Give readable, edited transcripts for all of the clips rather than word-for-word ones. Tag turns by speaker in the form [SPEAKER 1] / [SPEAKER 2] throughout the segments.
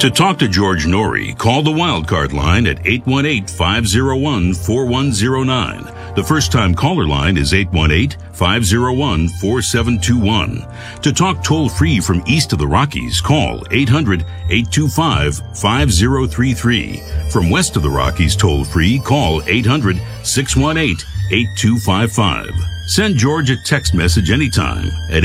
[SPEAKER 1] To talk to George Norrie, call the Wildcard line at 818-501-4109. The first-time caller line is 818-501-4721. To talk toll-free from east of the Rockies, call 800-825-5033. From west of the Rockies, toll-free, call 800-618-8255. Send George a text message anytime at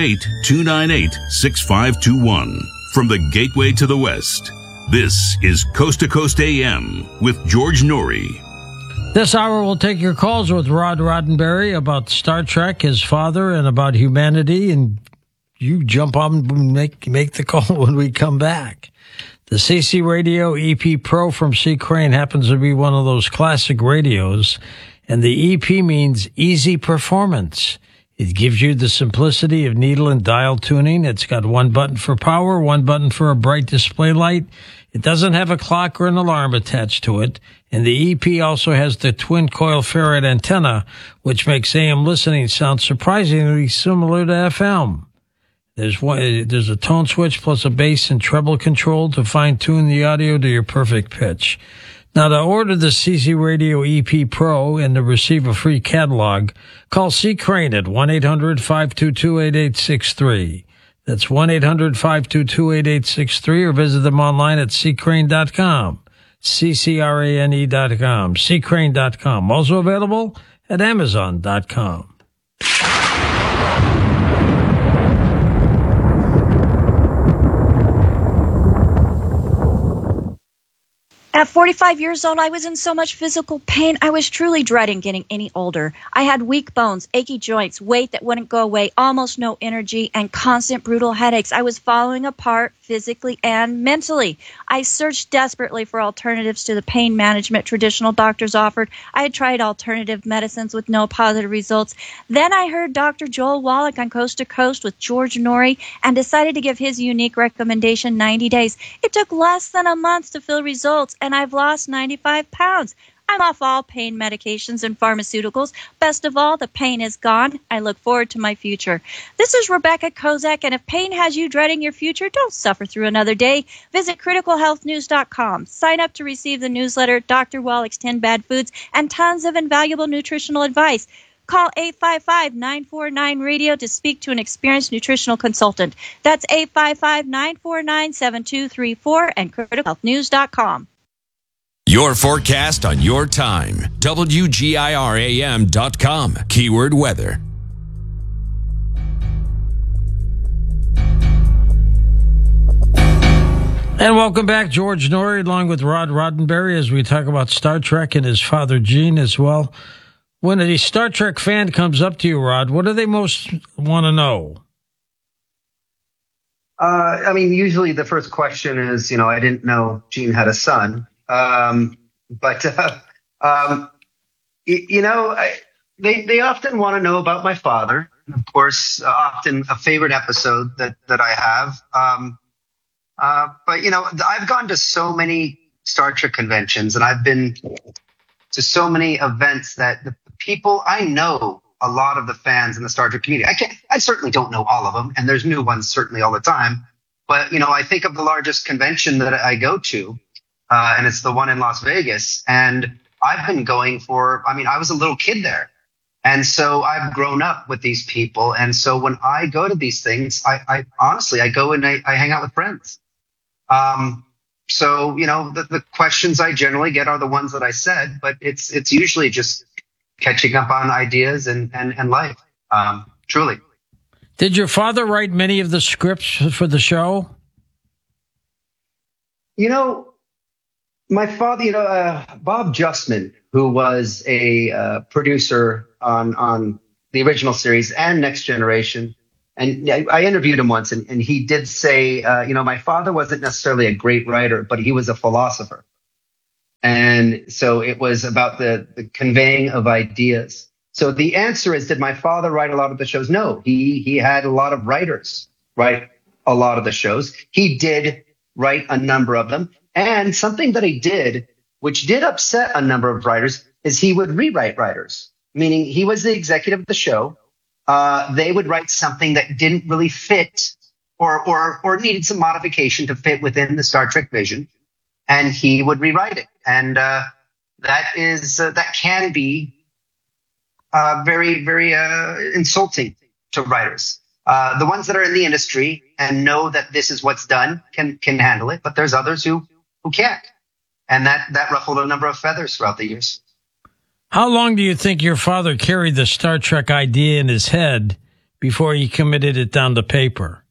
[SPEAKER 1] 818-298-6521. From the Gateway to the West, this is Coast to Coast AM with George Norrie.
[SPEAKER 2] This hour we'll take your calls with Rod Roddenberry about Star Trek, his father, and about humanity, and you jump on and make the call when we come back. The CC Radio EP Pro from C. Crane happens to be one of those classic radios, and the EP means easy performance. It gives you the simplicity of needle and dial tuning. It's got one button for power, one button for a bright display light. It doesn't have a clock or an alarm attached to it. And the EP also has the twin coil ferrite antenna, which makes AM listening sound surprisingly similar to FM. There's a tone switch plus a bass and treble control to fine-tune the audio to your perfect pitch. Now, to order the CC Radio EP Pro and to receive a free catalog, call C. Crane at 1-800-522-8863. That's 1-800-522-8863, or visit them online at ccrane.com, ccrane.com, ccrane.com. Also available at amazon.com.
[SPEAKER 3] At 45 years old, I was in so much physical pain, I was truly dreading getting any older. I had weak bones, achy joints, weight that wouldn't go away, almost no energy, and constant brutal headaches. I was falling apart physically and mentally. I searched desperately for alternatives to the pain management traditional doctors offered. I had tried alternative medicines with no positive results. Then I heard Dr. Joel Wallach on Coast to Coast with George Norrie and decided to give his unique recommendation 90 days. It took less than a month to feel results, and I've lost 95 pounds. I'm off all pain medications and pharmaceuticals. Best of all, the pain is gone. I look forward to my future. This is Rebecca Kozak, and if pain has you dreading your future, don't suffer through another day. Visit criticalhealthnews.com. Sign up to receive the newsletter, Dr. Wallach's 10 Bad Foods, and tons of invaluable nutritional advice. Call 855-949-RADIO to speak to an experienced nutritional consultant. That's 855-949-7234 and criticalhealthnews.com.
[SPEAKER 4] Your forecast on your time. WGIRAM.com. Keyword weather.
[SPEAKER 2] And welcome back, George Norrie, along with Rod Roddenberry, as we talk about Star Trek and his father, Gene, as well. When a Star Trek fan comes up to you, Rod, what do they most want to know?
[SPEAKER 5] Usually the first question is, I didn't know Gene had a son. They often want to know about my father. Of course, often a favorite episode that I have. I've gone to so many Star Trek conventions, and I've been to so many events that the people I know, a lot of the fans in the Star Trek community. I certainly don't know all of them, and there's new ones certainly all the time. But I think of the largest convention that I go to. And it's the one in Las Vegas. And I've been going I was a little kid there. And so I've grown up with these people. And so when I go to these things, I honestly go and I hang out with friends. The questions I generally get are the ones that I said, but it's usually just catching up on ideas and life. Truly.
[SPEAKER 2] Did your father write many of the scripts for the show?
[SPEAKER 5] My father, Bob Justman, who was a producer on the original series and Next Generation, and I interviewed him once, and he did say, my father wasn't necessarily a great writer, but he was a philosopher. And so it was about the conveying of ideas. So the answer is, did my father write a lot of the shows? No, he had a lot of writers write a lot of the shows. He did write a number of them. And something that he did, which did upset a number of writers, is he would rewrite writers, meaning he was the executive of the show. They would write something that didn't really fit or needed some modification to fit within the Star Trek vision, and he would rewrite it. And that can be very, very insulting to writers. The ones that are in the industry and know that this is what's done can handle it, but there's others who can't. And that ruffled a number of feathers throughout the years.
[SPEAKER 2] How long do you think your father carried the Star Trek idea in his head before he committed it down to paper?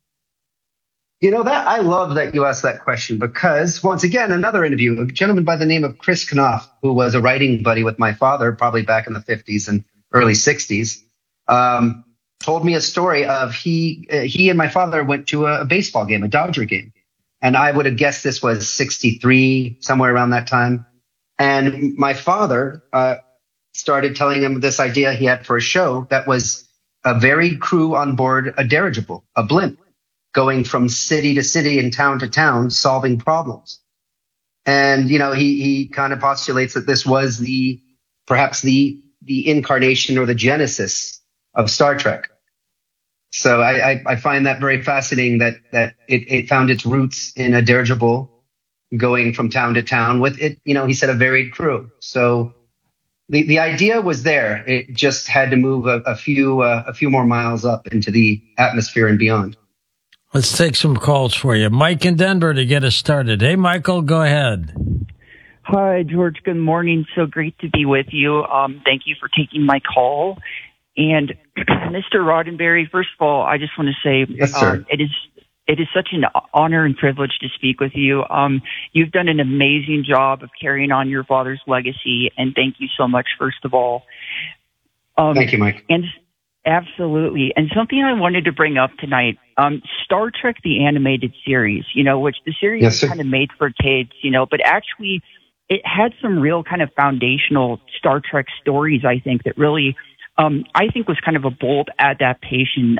[SPEAKER 5] That I love that you asked that question, because once again, another interview, a gentleman by the name of Chris Knopf, who was a writing buddy with my father, probably back in the 50s and early 60s, told me a story of he and my father went to a baseball game, a Dodger game. And I would have guessed this was 63, somewhere around that time. And my father started telling him this idea he had for a show that was a varied crew on board a dirigible, a blimp, going from city to city and town to town, solving problems. And, he kind of postulates that this was perhaps the incarnation or the genesis of Star Trek. So I find that very fascinating that it found its roots in a dirigible going from town to town with it, he said a varied crew. So the idea was there. It just had to move a few more miles up into the atmosphere and beyond.
[SPEAKER 2] Let's take some calls for you. Mike in Denver to get us started. Hey, Michael, go ahead.
[SPEAKER 6] Hi, George. Good morning. So great to be with you. Thank you for taking my call. And Mr. Roddenberry, first of all, I just want to say
[SPEAKER 5] yes, sir.
[SPEAKER 6] It is such an honor and privilege to speak with you. You've done an amazing job of carrying on your father's legacy, and thank you so much, first of all.
[SPEAKER 5] Thank you, Mike.
[SPEAKER 6] And absolutely. And something I wanted to bring up tonight, Star Trek, the animated series, which the series
[SPEAKER 5] yes,
[SPEAKER 6] is kind of made for kids, but actually it had some real kind of foundational Star Trek stories, I think, that really I think was kind of a bold adaptation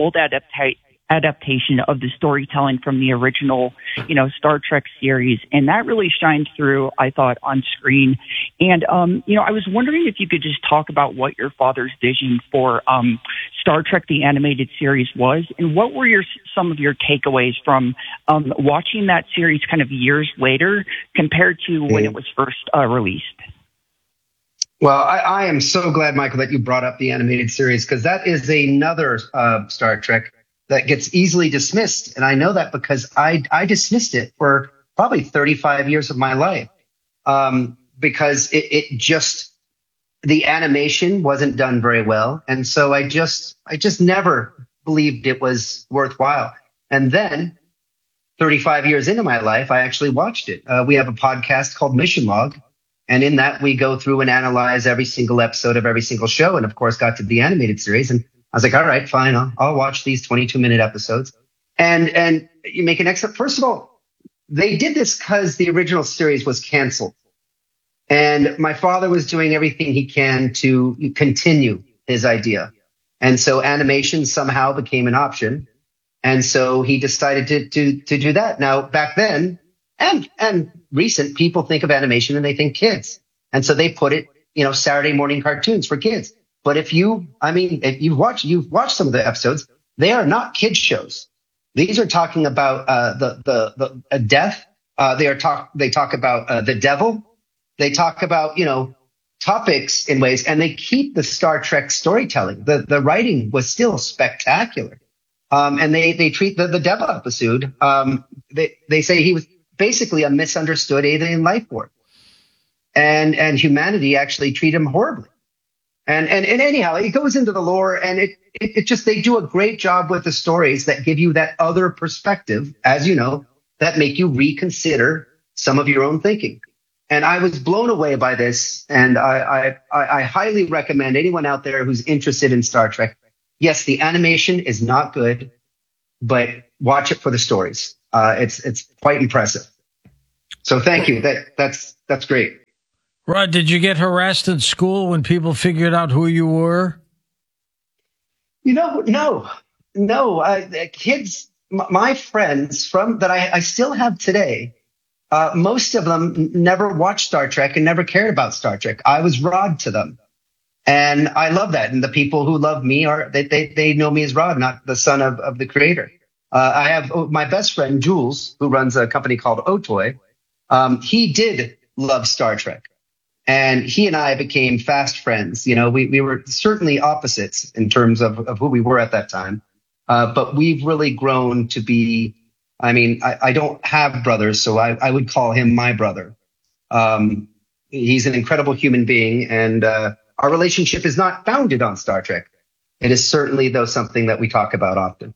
[SPEAKER 6] of the storytelling from the original, Star Trek series. And that really shined through, I thought, on screen. And, I was wondering if you could just talk about what your father's vision for Star Trek, the animated series was, and what were some of your takeaways from watching that series kind of years later compared to when it was first released?
[SPEAKER 5] Well, I am so glad, Michael, that you brought up the animated series, because that is another Star Trek that gets easily dismissed. And I know that because I dismissed it for probably 35 years of my life, because it just, the animation wasn't done very well. And so I just never believed it was worthwhile. And then 35 years into my life, I actually watched it. We have a podcast called Mission Log. And in that, we go through and analyze every single episode of every single show, and of course got to the animated series. And I was like, all right, fine, I'll watch these 22-minute episodes. And you make an excerpt. First of all, they did this because the original series was canceled. And my father was doing everything he can to continue his idea. And so animation somehow became an option. And so he decided to do that. Now, back then, and recent, people think of animation and they think kids. And so they put it, Saturday morning cartoons for kids. But if you've watched some of the episodes, they are not kids shows. These are talking about the death. They talk about the devil. They talk about topics in ways, and they keep the Star Trek storytelling. The writing was still spectacular. And they treat the devil episode. They say he was basically a misunderstood alien life form, and humanity actually treat him horribly. And anyhow, it goes into the lore, and it just, they do a great job with the stories that give you that other perspective, as you know, that make you reconsider some of your own thinking. And I was blown away by this, and I highly recommend anyone out there who's interested in Star Trek. Yes, the animation is not good, but watch it for the stories. It's quite impressive. So thank you. That's great.
[SPEAKER 2] Rod, did you get harassed in school when people figured out who you were?
[SPEAKER 5] No. Kids, my friends that I still have today, most of them never watched Star Trek and never cared about Star Trek. I was Rod to them. And I love that. And the people who love me they know me as Rod, not the son of the creator. I have my best friend, Jules, who runs a company called Otoy. He did love Star Trek. And he and I became fast friends. You know, we were certainly opposites in terms of who we were at that time. But we've really grown to be, I don't have brothers, so I would call him my brother. He's an incredible human being, and our relationship is not founded on Star Trek. It is certainly, though, something that we talk about often.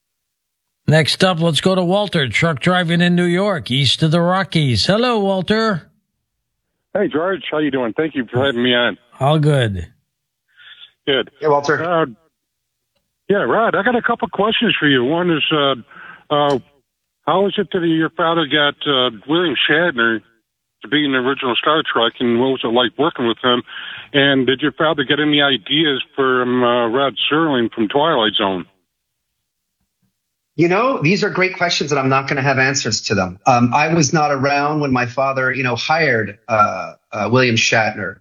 [SPEAKER 2] Next up, let's go to Walter, truck driving in New York, east of the Rockies. Hello, Walter.
[SPEAKER 7] Hey, George. How you doing? Thank you for having me on.
[SPEAKER 2] All good.
[SPEAKER 7] Good.
[SPEAKER 5] Hey, Walter.
[SPEAKER 7] Yeah, Rod, I got a couple questions for you. One is, how is it that your father got William Shatner to be in the original Star Trek, and what was it like working with him? And did your father get any ideas from Rod Serling from Twilight Zone?
[SPEAKER 5] You know, these are great questions, and I'm not going to have answers to them. I was not around when my father, hired William Shatner.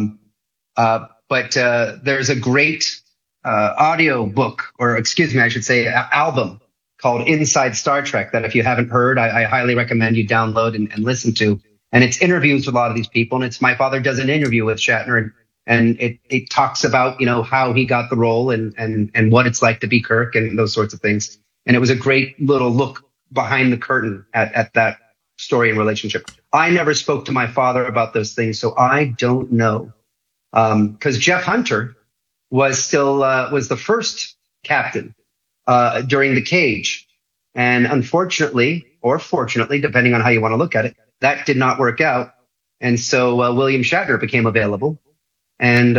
[SPEAKER 5] But there's a great audio book, or excuse me, I should say album called Inside Star Trek that if you haven't heard, I highly recommend you download and listen to. And it's interviews with a lot of these people. And it's my father does an interview with Shatner, and it talks about, how he got the role and what it's like to be Kirk and those sorts of things. And it was a great little look behind the curtain at that story and relationship. I never spoke to my father about those things, so I don't know. Because Jeff Hunter was still was the first captain during The Cage. And unfortunately, or fortunately, depending on how you want to look at it, that did not work out. And so William Shatner became available. And,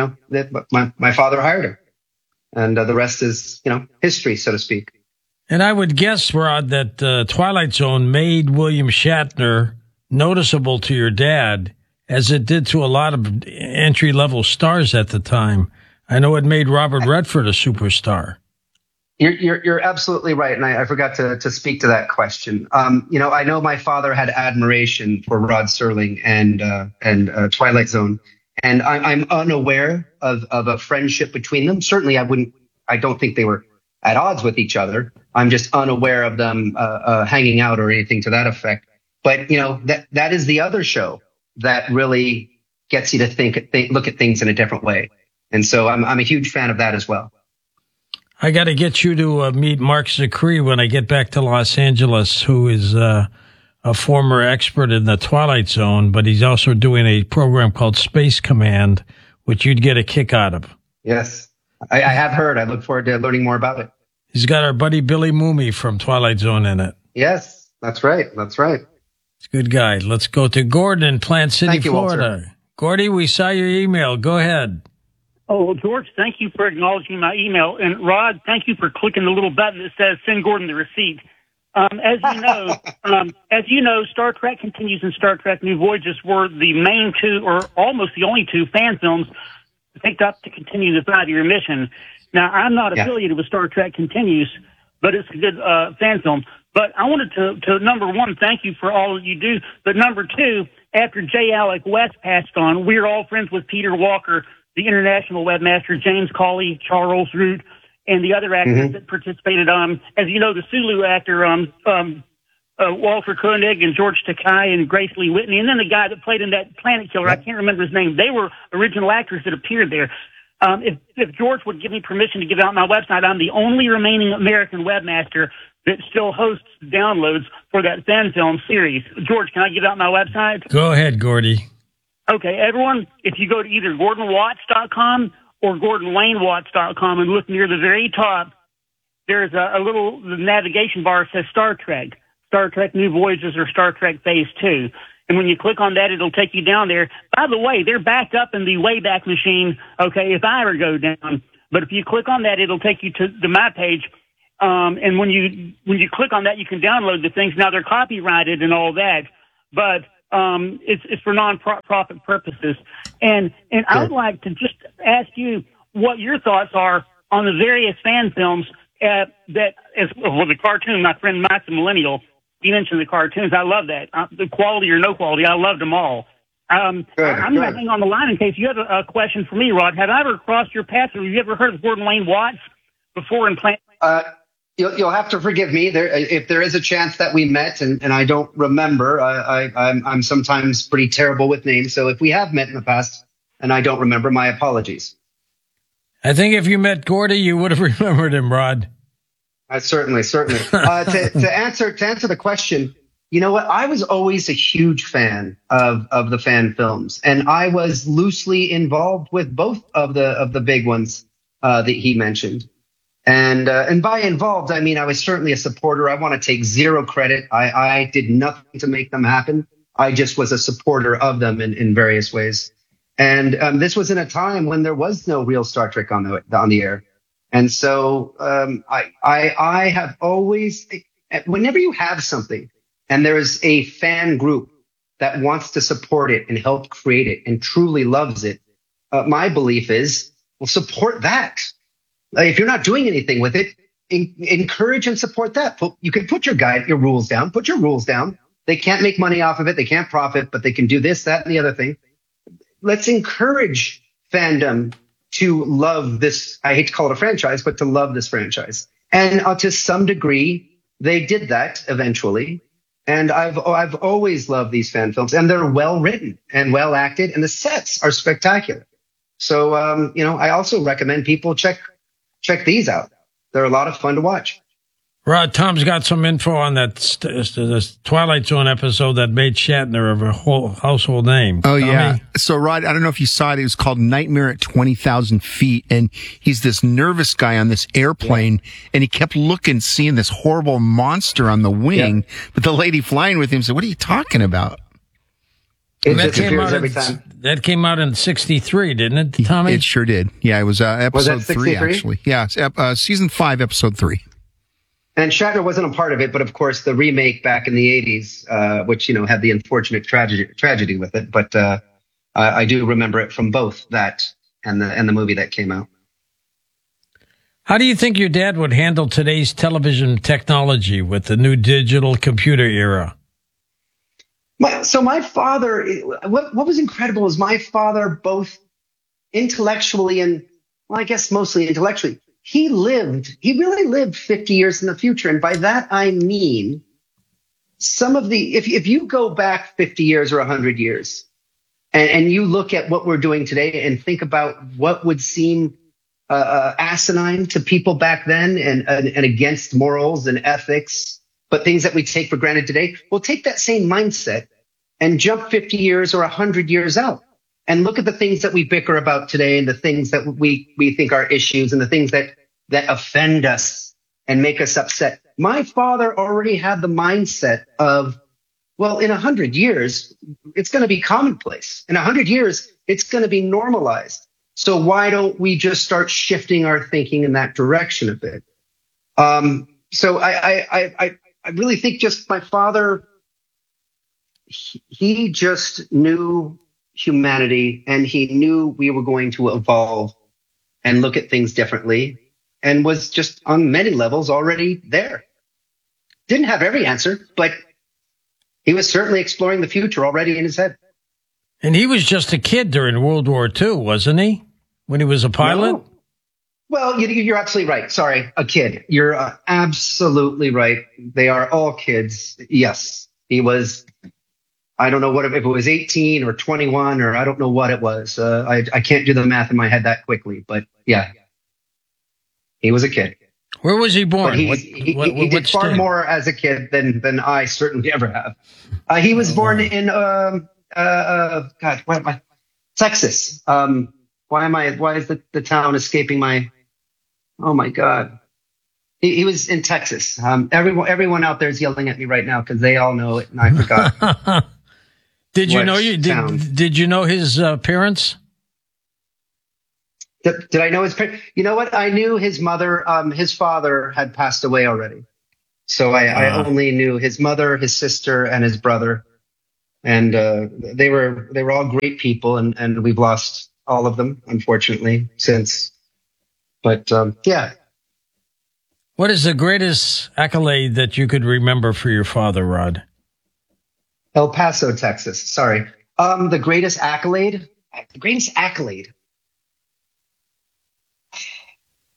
[SPEAKER 5] my father hired him. And the rest is, history, so to speak.
[SPEAKER 2] And I would guess, Rod, that Twilight Zone made William Shatner noticeable to your dad, as it did to a lot of entry-level stars at the time. I know it made Robert Redford a superstar.
[SPEAKER 5] You're absolutely right, and I forgot to speak to that question. I know my father had admiration for Rod Serling and Twilight Zone, and I'm unaware of a friendship between them. Certainly, I don't think they were at odds with each other. I'm just unaware of them hanging out or anything to that effect. But that is the other show that really gets you to look at things in a different way. And so I'm a huge fan of that as well.
[SPEAKER 2] I got to get you to meet Mark Zicree when I get back to Los Angeles, who is a former expert in the Twilight Zone, but he's also doing a program called Space Command, which you'd get a kick out of.
[SPEAKER 5] Yes, I have heard. I look forward to learning more about it.
[SPEAKER 2] He's got our buddy Billy Mooney from Twilight Zone in it.
[SPEAKER 5] Yes, that's right. That's right.
[SPEAKER 2] He's a good guy. Let's go to Gordon in Plant City,
[SPEAKER 5] Thank you,
[SPEAKER 2] Florida.
[SPEAKER 5] Walter.
[SPEAKER 2] Gordy, we saw your email. Go ahead.
[SPEAKER 8] Oh, well, George, thank you for acknowledging my email. And Rod, thank you for clicking the little button that says send Gordon the receipt. As you know, Star Trek Continues and Star Trek New Voyages were the main two, or almost the only two fan films picked up to continue the 5-year mission. Now, I'm not affiliated with Star Trek Continues, but it's a good fan film. But I wanted to number one, thank you for all that you do. But number two, after J. Alec West passed on, we're all friends with Peter Walker, the international webmaster, James Cawley, Charles Root, and the other actors that participated. As you know, the Sulu actor, Walter Koenig and George Takei and Grace Lee Whitney, and then the guy that played in that Planet Killer, I can't remember his name. They were original actors that appeared there. If George would give me permission to give out my website, I'm the only remaining American webmaster that still hosts downloads for that fan film series. George, can I give out my website?
[SPEAKER 2] Go ahead, Gordy.
[SPEAKER 8] Okay, everyone, if you go to either GordonWatts.com or GordonLaneWatts.com and look near the very top, there's a little navigation bar that says Star Trek New Voyages, or Star Trek Phase 2. And when you click on that, it'll take you down there. By the way, they're backed up in the Wayback Machine, okay, if I ever go down. But if you click on that, it'll take you to my page. And when you click on that, you can download the things. Now, they're copyrighted and all that, but it's for non-profit purposes. And I would like to just ask you what your thoughts are on the various fan films the cartoon. My friend Mike's a millennial. You mentioned the cartoons. I love that. The quality or no quality, I loved them all. I'm going to hang on the line in case you have a question for me, Rod. Have I ever crossed your path, or have you ever heard of Gordon Lane Watts before in Plant?
[SPEAKER 5] You'll have to forgive me. If there is a chance that we met and I don't remember, I'm sometimes pretty terrible with names. So if we have met in the past and I don't remember, my apologies.
[SPEAKER 2] I think if you met Gordy, you would have remembered him, Rod.
[SPEAKER 5] Certainly. To answer the question, you know what? I was always a huge fan of the fan films, and I was loosely involved with both of the big ones that he mentioned. And by involved, I mean I was certainly a supporter. I want to take zero credit. I did nothing to make them happen. I just was a supporter of them in various ways. And this was in a time when there was no real Star Trek on the air. And so I have always, whenever you have something and there is a fan group that wants to support it and help create it and truly loves it, my belief is, well, support that. If you're not doing anything with it, encourage and support that. You can put your rules down. Put your rules down. They can't make money off of it. They can't profit, but they can do this, that, and the other thing. Let's encourage fandom to love this. I hate to call it a franchise, but to love this franchise. And to some degree, they did that eventually. And I've always loved these fan films, and they're well written and well acted, and the sets are spectacular. So, I also recommend people check these out. They're a lot of fun to watch.
[SPEAKER 2] Rod, Tom's got some info on that the Twilight Zone episode that made Shatner a whole household name.
[SPEAKER 9] Oh,
[SPEAKER 2] Tommy?
[SPEAKER 9] yeah. So, Rod, I don't know if you saw it. It was called Nightmare at 20,000 Feet. And he's this nervous guy on this airplane. Yeah. And he kept seeing this horrible monster on the wing. Yeah. But the lady flying with him said, "What are you talking about?"
[SPEAKER 2] That came out in 63, didn't it, Tommy?
[SPEAKER 9] It sure did. Yeah, it was episode 3, actually. Yeah, season 5, episode 3.
[SPEAKER 5] And Shatner wasn't a part of it, but of course the remake back in the 80s, which, had the unfortunate tragedy with it. But I do remember it from both that and the movie that came out.
[SPEAKER 2] How do you think your dad would handle today's television technology with the new digital computer era?
[SPEAKER 5] My father, what was incredible is my father, both intellectually and, well, I guess mostly intellectually, he really lived 50 years in the future. And by that, I mean if you go back 50 years or 100 years and you look at what we're doing today and think about what would seem asinine to people back then and against morals and ethics, but things that we take for granted today, we'll take that same mindset and jump 50 years or 100 years out and look at the things that we bicker about today and the things that we think are issues and the things that offend us and make us upset. My father already had the mindset of, well, in 100 years, it's going to be commonplace. In 100 years, it's going to be normalized. So why don't we just start shifting our thinking in that direction a bit? So I really think just my father, he just knew humanity and he knew we were going to evolve and look at things differently and was just on many levels already there. Didn't have every answer, but he was certainly exploring the future already in his head.
[SPEAKER 2] And he was just a kid during World War II, wasn't he? When he was a pilot?
[SPEAKER 5] No. Well, you're absolutely right. Sorry, a kid. You're absolutely right. They are all kids. Yes, he was. I don't know if it was 18 or 21 or I don't know what it was. I can't do the math in my head that quickly, but yeah, he was a kid.
[SPEAKER 2] Where was he born?
[SPEAKER 5] He did far more as a kid than I certainly ever have. He was born in Texas. Why is the town escaping my? Oh my God. He was in Texas. Everyone out there is yelling at me right now because they all know it and I forgot.
[SPEAKER 2] Did you know his parents?
[SPEAKER 5] Did I know his parents? You know what? I knew his mother. His father had passed away already. So I only knew his mother, his sister, and his brother. And they were all great people, and we've lost all of them, unfortunately, since. But yeah.
[SPEAKER 2] What is the greatest accolade that you could remember for your father, Rod?
[SPEAKER 5] El Paso, Texas. Sorry. The greatest accolade.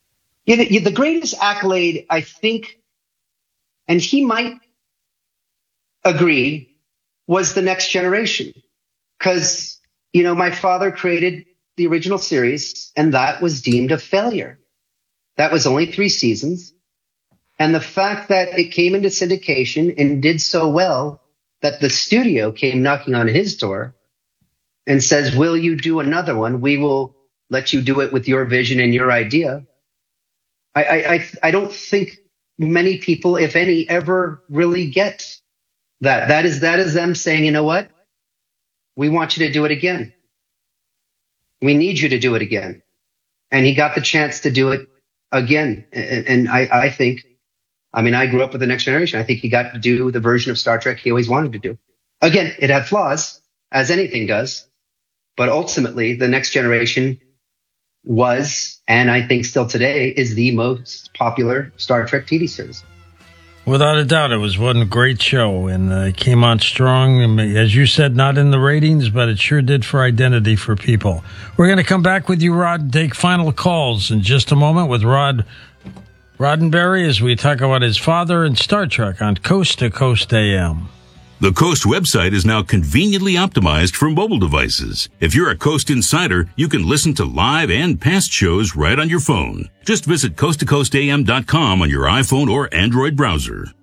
[SPEAKER 5] The greatest accolade, I think, and he might agree, was The Next Generation. Because, my father created the original series, and that was deemed a failure. That was only 3 seasons. And the fact that it came into syndication and did so well that the studio came knocking on his door and says, will you do another one? We will let you do it with your vision and your idea. I don't think many people, if any, ever really get that. That is them saying, you know what? We want you to do it again. We need you to do it again. And he got the chance to do it again. And I think, I grew up with The Next Generation. I think he got to do the version of Star Trek he always wanted to do. Again, it had flaws, as anything does. But ultimately, The Next Generation was, and I think still today, is the most popular Star Trek TV series.
[SPEAKER 2] Without a doubt, it was one great show, and it came on strong. As you said, not in the ratings, but it sure did for identity for people. We're going to come back with you, Rod, and take final calls in just a moment with Rod Roddenberry as we talk about his father and Star Trek on Coast to Coast AM.
[SPEAKER 1] The Coast website is now conveniently optimized for mobile devices. If you're a Coast insider, you can listen to live and past shows right on your phone. Just visit coasttocoastam.com on your iPhone or Android browser.